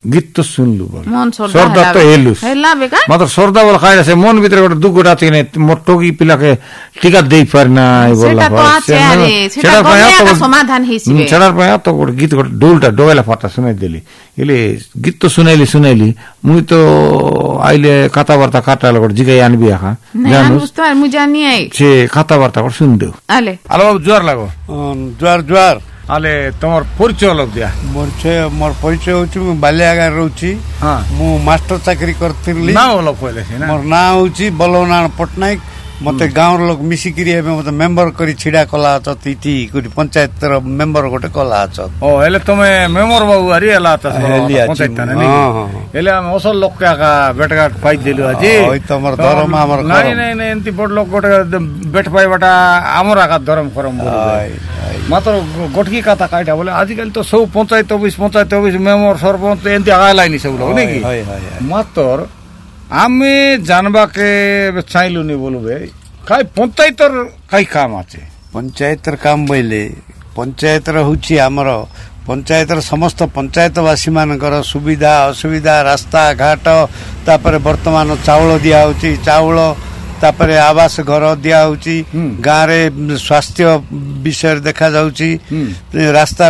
गीत तो सुनलु सरदा तो हेलुस मात्र सरदा बोल खाइला से मन भित्र गोटे दुख गोटा थिने मोर टोकी पिला के टीका देई परना बोलला सेटा तो समाधान हिसिबे सेटा पया तो गोटे गीत गोटे डोलटा डोयला फाटा सुनाइ देली इले गीत तो सुनाइली मुई तो आइले खाता वार्ता काटाले गोटे जिगाई आनबी आखा जानू तो मु जानी आइ छे खाता वार्ता गोटे सुन देउ आले आलो जुआर लागो जुआर आले तमर परिचय लग दिया मोर परिचय होची मु बालियागार रहउची मु मास्टर चाकरी करथिली ना होला पहिले ना मोर ना होची बलवनारायण पटनायक मते गाँव लोग मिसिकिरी एबे मते मेंबर करी छिडा कला त इति गुडी पंचायत र मेंबर गोटे कला छ ओ हेले तमे मेंबर बाबू हरि हला त पंचायत तने नी हेले हम असल लोक का बेटगाट पाइ देलु अजी ओइ तमर धर्म हमर नहीं एंती बड लोक गोटे बेट पाइ बटा हमर का धर्म करम बोल मात्र गोटकी कथा काटा बोले आजकल तो सब पंचायत ऑफिस मेंबर सरपंच एंती आगालाई नि सब लोग ने की मात्र आमे जानबा के चाइलु नि बोलबे काई पंचायतर काई काम आछे पंचायतर काम बोले पंचायतर होची हमर पंचायतर समस्त पंचायतवासी मानकर सुविधा असुविधा रास्ता घाट तापर वर्तमान चावल दिया होची चावल तापरे आवास घर दिया होची गाँ रे स्वास्थ्य विषय देखा जाउची रास्तार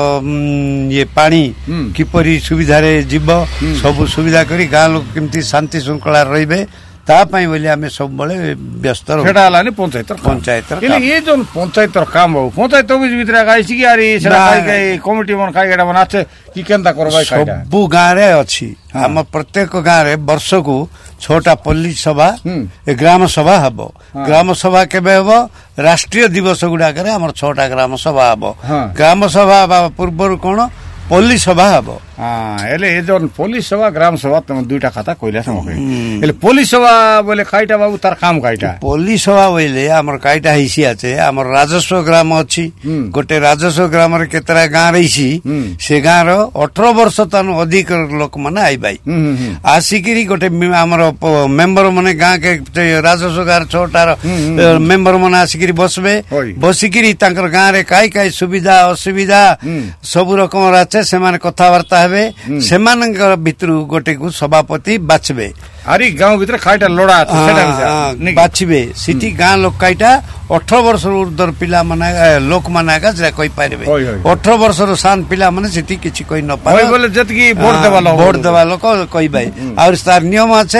ये पानी किपरि सुविधा रे जीव सब सुविधा करी गाँ लोक केमती शांति श्रृंखला रहिबे ता पई बोले हमें सब बळे व्यस्त रह सेटा हला नि पंचायत ये जो पंचायत काम हो पंचायत ऑफिस भितर गाइसी कि यार सेटा काई कमिटी मन काई एटा बनाछे कि केनता करबाई काईटा सब गाँ रे अछि हम प्रत्येक गाँ रे वर्ष को 6टा पल्लिक सभा ग्राम सभा हबो ग्राम सभा केबे हबो राष्ट्रीय दिवस गुडा करे हमर 6टा ग्राम सभा हबो ग्राम सभा पूर्व कोन पल्ली सभा हबो एले ए जोन पुलिस सभा ग्राम सभा तम दुईटा खाता कोइला समके एले पुलिस सभा बोले काईटा बाबू तार काम काईटा पुलिस सभा बोले हमर काईटा हिसी आछे हमर राजस्व ग्राम अछि गोटे राजस्व ग्राम रे केतरा गाँ रहिसी से गाँ रो 18 वर्ष तनु अधिक लोक माने आइ बाई आसिकिरी गोटे हमर मेंबर माने गाँ के राजस्व गार 6टा मेंबर माने आसिकिरी बसबे बसिकिरी तांकर गाँ रे काई सुविधा असुविधा सब रकम राचे से माने कथावार्ता सेमानंकर भितरु गोटे को सभापति बाछबे अरे गाँव भितर काईटा लोड़ा सेटा बाछबे सिटी गाँ लोक काईटा 18 वर्ष ऊर्ध्वर पिला माने लोक माने का जे कहि पारबे 18 वर्ष रो सान पिला माने सिटी किछि कहि न पारे ओइ बोले जतकी वोट देवा लोक कहि भाई और तार नियम আছে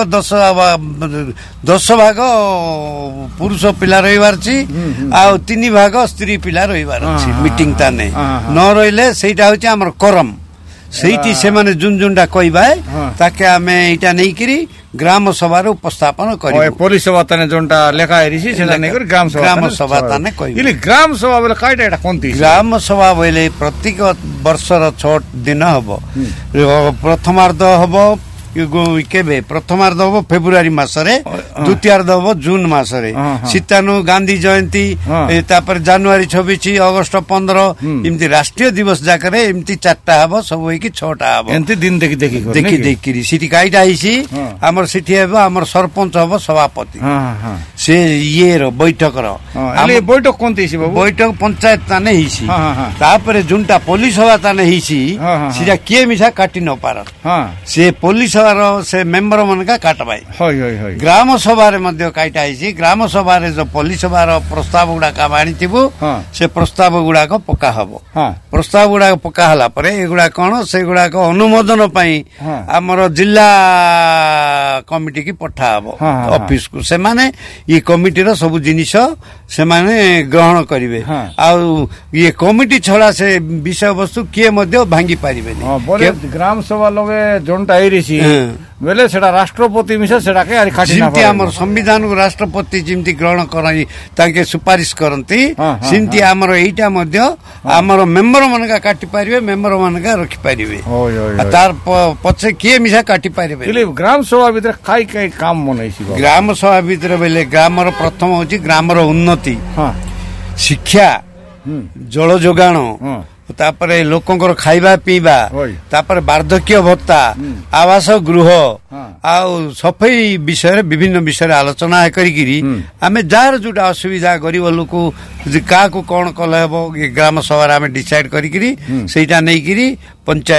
10 भाग पुरुष पिला रहिबार छी आ 3 भाग स्त्री पिला रहिबार छी मीटिंग ताने न रहिले सेटा होछि हमर करम सेठी से माने जुन जुनटा कहबाय ताके हमें इटा नै करी ग्राम सभा रे उपस्थापन करी पुलिस सभा तने जोनटा लेखा हेरिसी सेटा नै कर ग्राम सभा तने कहबी इले ग्राम सभा बोले काईटा एटा कोनती ग्राम सभा बोले प्रत्येक वर्षर 6 दिन हबो प्रथमार्ध हबो केबे प्रथमार्ध हबो फेब्रुआरी मासरे द्वितीयार्ध हबो जून मासरे सीतानु गांधी जयंती तापर जनवरी 26 अगस्त 15 इमती राष्ट्रीय दिवस जाकरे इमती 4टा हबो सब होई कि 6टा हबो एंती दिन देखि सिटी काईटा हिसी हमर सिटी हबो हमर सरपंच हबो सभापति से ये रो बैठक रो आले बैठक कोनती हिसी बाबू बैठक पंचायत ताने हिसी तापर जुनटा पुलिस सभा ताने हिसी सिरा के मिसा काटी न पार से पुलिस से मेंबर मन का काटबाई ग्राम सभा रे मध्य काईटा हिसी ग्राम सभा रे जो पुलिस सभा रो प्रस्ताव गुडा का बाणी थिबो से प्रस्ताव गुडा को पक्का हबो प्रस्ताव गुडा पक्का हला परे एगुडा कोन से गुडा को अनुमोदन पई हमर जिल्ला कमिटी की पठा हबो ऑफिस को से माने ये कमिटी रो सब जिनिस से माने ग्रहण करिवे आ ये कमिटी छडा से विषय वस्तु के मध्य भांगी पारिबे बोले ग्राम सभा लोगे जोनटा आइरिसी बेले सेटा राष्ट्रपति मिसे सेटा के आरि खाटी ना जिमती हमर संविधान को राष्ट्रपति जिमती ग्रहण करई ताके सुपारिश करंती सिमती हमर एटा मध्य हमर मेंबर मन का काटी पारिबे मेंबर मन का रखि पारिबे तार पछे के मिसा काटी पारिबे इले ग्राम सभा भीतर काई काम मनैसी ग्राम सभा भीतर बेले ग्राम रो प्रथम होची ग्राम रो उन्नति शिक्षा जल जोगाण तापरे लोकंकर खाइबा पीबा तापरे वार्धक्य भत्ता आवास गृह आ सफाई विषय विभिन्न विषय आलोचना करिकिरी आमे जार जुटा असुविधा गरीब लोक का को कोन कले हबो ग्राम सभा रे आमे डिसाइड करिकिरी सेटा नै किरी पंचायत